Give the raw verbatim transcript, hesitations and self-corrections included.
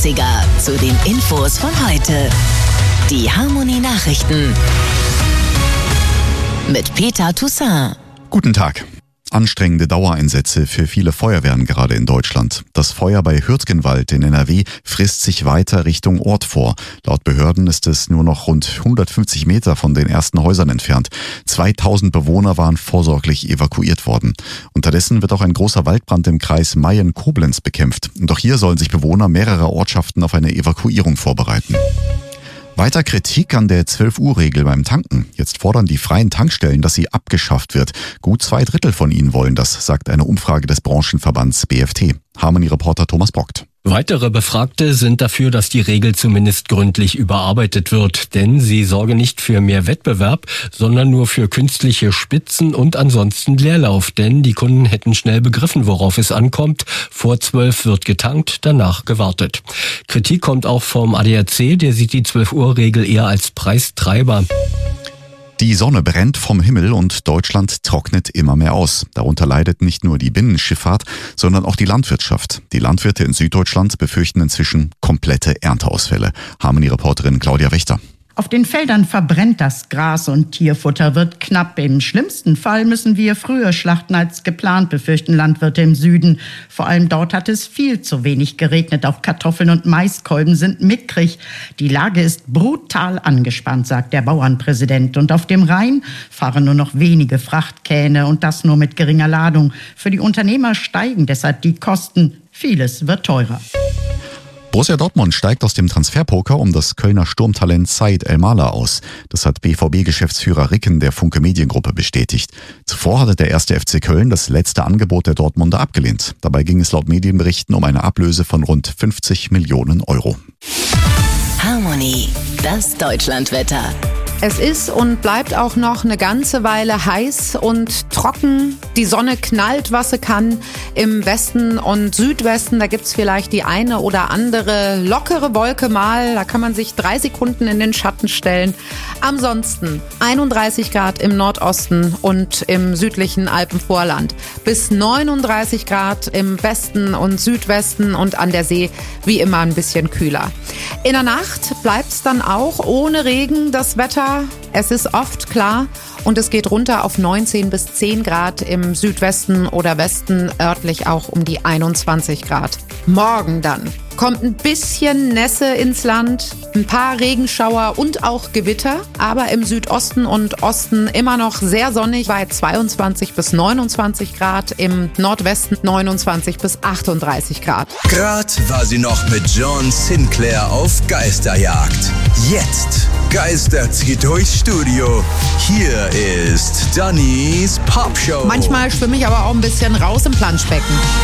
Zu den Infos von heute. Die Harmonie-Nachrichten mit Peter Toussaint. Guten Tag. Anstrengende Dauereinsätze für viele Feuerwehren gerade in Deutschland. Das Feuer bei Hürtgenwald in N R W frisst sich weiter Richtung Ort vor. Laut Behörden ist es nur noch rund hundertfünfzig Meter von den ersten Häusern entfernt. zweitausend Bewohner waren vorsorglich evakuiert worden. Unterdessen wird auch ein großer Waldbrand im Kreis Mayen-Koblenz bekämpft. Und auch hier sollen sich Bewohner mehrerer Ortschaften auf eine Evakuierung vorbereiten. Weiter Kritik an der zwölf-Uhr-Regel beim Tanken. Jetzt fordern die freien Tankstellen, dass sie abgeschafft wird. Gut zwei Drittel von ihnen wollen das, sagt eine Umfrage des Branchenverbands B F T. Harmonie-Reporter Thomas Brockt. Weitere Befragte sind dafür, dass die Regel zumindest gründlich überarbeitet wird, denn sie sorge nicht für mehr Wettbewerb, sondern nur für künstliche Spitzen und ansonsten Leerlauf, denn die Kunden hätten schnell begriffen, worauf es ankommt. Vor zwölf wird getankt, danach gewartet. Kritik kommt auch vom A D A C, der sieht die zwölf-Uhr-Regel eher als Preistreiber. Die Sonne brennt vom Himmel und Deutschland trocknet immer mehr aus. Darunter leidet nicht nur die Binnenschifffahrt, sondern auch die Landwirtschaft. Die Landwirte in Süddeutschland befürchten inzwischen komplette Ernteausfälle. Harmonie-Reporterin Claudia Wächter. Auf den Feldern verbrennt das Gras und Tierfutter wird knapp. Im schlimmsten Fall müssen wir früher schlachten als geplant, befürchten Landwirte im Süden. Vor allem dort hat es viel zu wenig geregnet. Auch Kartoffeln und Maiskolben sind mickrig. Die Lage ist brutal angespannt, sagt der Bauernpräsident. Und auf dem Rhein fahren nur noch wenige Frachtkähne und das nur mit geringer Ladung. Für die Unternehmer steigen deshalb die Kosten. Vieles wird teurer. Borussia Dortmund steigt aus dem Transferpoker um das Kölner Sturmtalent Said El-Mala aus. Das hat B V B-Geschäftsführer Ricken der Funke Mediengruppe bestätigt. Zuvor hatte der erste F C Köln das letzte Angebot der Dortmunder abgelehnt. Dabei ging es laut Medienberichten um eine Ablöse von rund fünfzig Millionen Euro. Harmonie, das Deutschlandwetter. Es ist und bleibt auch noch eine ganze Weile heiß und trocken. Die Sonne knallt, was sie kann. Im Westen und Südwesten, da gibt's vielleicht die eine oder andere lockere Wolke mal. Da kann man sich drei Sekunden in den Schatten stellen. Ansonsten einunddreißig Grad im Nordosten und im südlichen Alpenvorland. Bis neununddreißig Grad im Westen und Südwesten und an der See wie immer ein bisschen kühler. In der Nacht bleibt's dann auch ohne Regen das Wetter. Es ist oft klar und es geht runter auf neunzehn bis zehn Grad im Südwesten oder Westen, örtlich auch um die einundzwanzig Grad. Morgen dann kommt ein bisschen Nässe ins Land, ein paar Regenschauer und auch Gewitter, aber im Südosten und Osten immer noch sehr sonnig bei zweiundzwanzig bis neunundzwanzig Grad, im Nordwesten neunundzwanzig bis achtunddreißig Grad. Grad war sie noch mit John Sinclair auf Geisterjagd. Jetzt geistert sie durchs Studio. Hier ist Dannys Popshow. Manchmal schwimme ich aber auch ein bisschen raus im Planschbecken.